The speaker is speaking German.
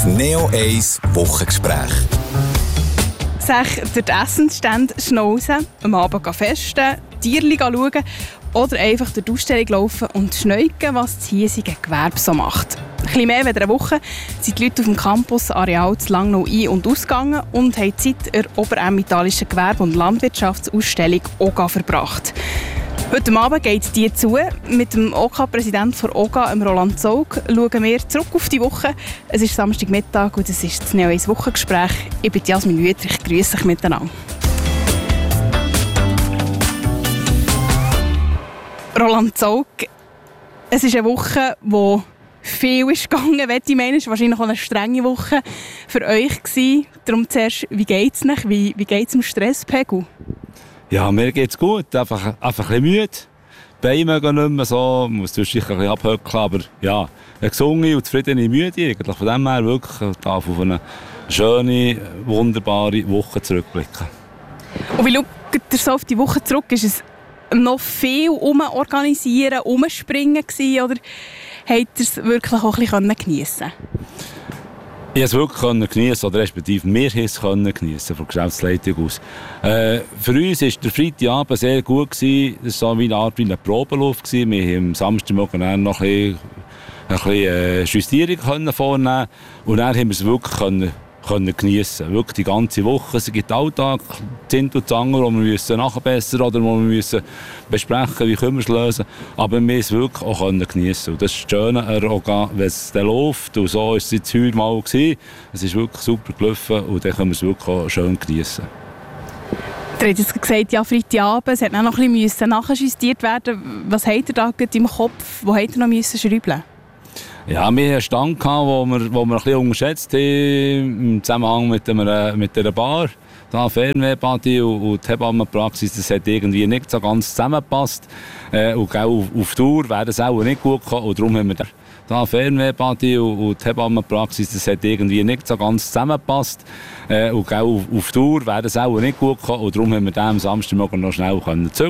Das Neo 1 Wochengespräch. Sich durch die Essensstände schnauzen, am Abend festen, Tierchen schauen oder einfach durch die Ausstellung laufen und schneuken, was das hiesige Gewerbe so macht. Ein bisschen mehr als eine Woche sind die Leute auf dem Campus-Areal zu Langnau ein- und ausgegangen und haben Zeit in der oberämmentalischen Gewerbe- und Landwirtschaftsausstellung OGA verbracht. Heute Abend geht die zu. Mit dem OK-Präsidenten von OGA, Roland Zaugg, schauen wir zurück auf die Woche. Es ist Samstagmittag und es ist das Neo 1 Wochengespräch. Ich bin Jasmin Wüthrich, ich grüße euch miteinander. Roland Zaugg, es ist eine Woche, wo viel ist gegangen, möchte ich meinen. Es war wahrscheinlich auch eine strenge Woche für euch gewesen. Darum zuerst, wie geht es euch? Wie geht es im Stresspegel? Ja, mir geht es gut. Einfach ein bisschen müde. Die Beine gehen nicht mehr so. Man muss zwischendurch ein bisschen abhöckeln. Aber ja, eine gesunde und zufriedene Müde. Eigentlich von dem her wirklich darf auf eine schöne, wunderbare Woche zurückblicken. Und wie schaut ihr so auf die Woche zurück? Ist es noch viel organisieren, umspringen gewesen, oder habt ihr es wirklich auch ein bisschen geniessen? Ich konnte es wirklich geniessen, oder respektive wir konnten es geniessen, von der Geschäftsleitung aus. Für uns war der Freitagabend sehr gut gewesen. Das war so wie eine Art wie eine Probelauf gewesen. Wir haben am Samstagmorgen noch ein bisschen Justierung vornehmen und dann haben wir es wirklich können geniessen. Wirklich die ganze Woche. Es gibt Alltag, Zint und Zanger, wo wir nachbessern oder wo wir besprechen, wie können wir es lösen. Aber wir haben es wirklich auch geniessen. Und das ist das Schöne an OGA, wenn es dann läuft. Und so war es jetzt heute mal gewesen. Es ist wirklich super gelaufen und dann können wir es wirklich auch schön geniessen. Ihr habt jetzt gesagt, ja, Freitagabend, es hätte noch ein bisschen nachjustiert werden. Was habt ihr da im Kopf? Wo habt ihr noch schrauben? Ja, wir hatten einen Stand, wo wir ein bisschen unterschätzt haben im Zusammenhang mit einer Bar. Da Fernwehbadi und die Hebammenpraxis, das hat irgendwie nicht so ganz zusammengepasst. Und auch auf Dauer wäre das auch nicht gut gekommen. Und darum haben wir da Fernwehbadi und die Hebammenpraxis, das hat irgendwie nicht so ganz zusammengepasst. Und auch auf Dauer wäre das auch nicht gut gekommen. Und darum haben wir den am Samstagmorgen noch schnell zügeln.